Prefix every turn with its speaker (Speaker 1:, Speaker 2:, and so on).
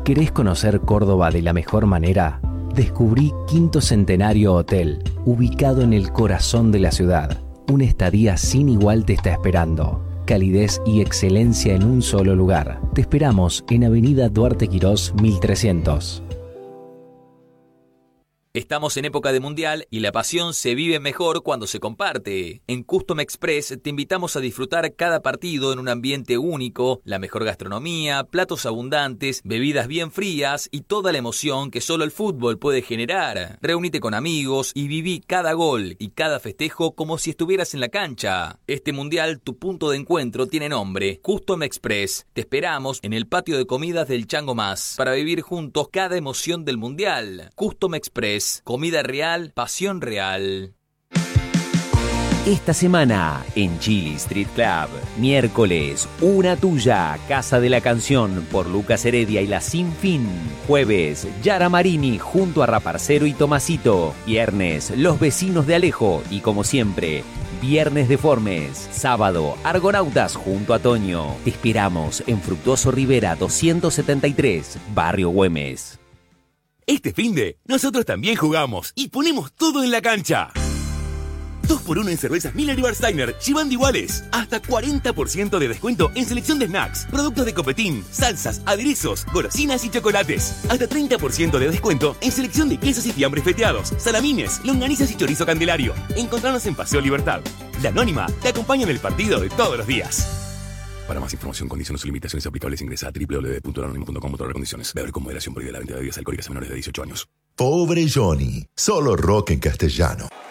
Speaker 1: ¿Querés conocer Córdoba de la mejor manera? Descubrí Quinto Centenario Hotel, ubicado en el corazón de la ciudad. Una estadía sin igual te está esperando. Calidez y excelencia en un solo lugar. Te esperamos en Avenida Duarte Quirós 1300.
Speaker 2: Estamos en época de mundial y la pasión se vive mejor cuando se comparte. En Custom Express te invitamos a disfrutar cada partido en un ambiente único, la mejor gastronomía, platos abundantes, bebidas bien frías y toda la emoción que solo el fútbol puede generar. Reúnete con amigos y viví cada gol y cada festejo como si estuvieras en la cancha. Este mundial, tu punto de encuentro tiene nombre, Custom Express. Te esperamos en el patio de comidas del Chango Más para vivir juntos cada emoción del mundial. Custom Express. Comida real, pasión real.
Speaker 3: Esta semana en Chili Street Club, miércoles, Una Tuya, Casa de la Canción por Lucas Heredia y La Sin Fin. Jueves, Yara Marini junto a Raparcero y Tomasito. Viernes, Los Vecinos de Alejo y como siempre, Viernes Deformes. Sábado, Argonautas junto a Toño. Te esperamos en Fructuoso Rivera 273, Barrio Güemes.
Speaker 4: Este finde, nosotros también jugamos y ponemos todo en la cancha. 2x1 en cervezas Miller y Warsteiner, llevando iguales. Hasta 40% de descuento en selección de snacks, productos de copetín, salsas, aderezos, golosinas y chocolates. Hasta 30% de descuento en selección de quesos y fiambres feteados, salamines, longanizas y chorizo candelario. Encontrarnos en Paseo Libertad. La Anónima te acompaña en el partido de todos los días. Para más información, condiciones o limitaciones aplicables, ingresa a www.anonimo.com/condiciones. Beber con moderación, prohibida la venta de bebidas alcohólicas a menores de 18 años.
Speaker 5: Pobre Johnny, solo rock en castellano.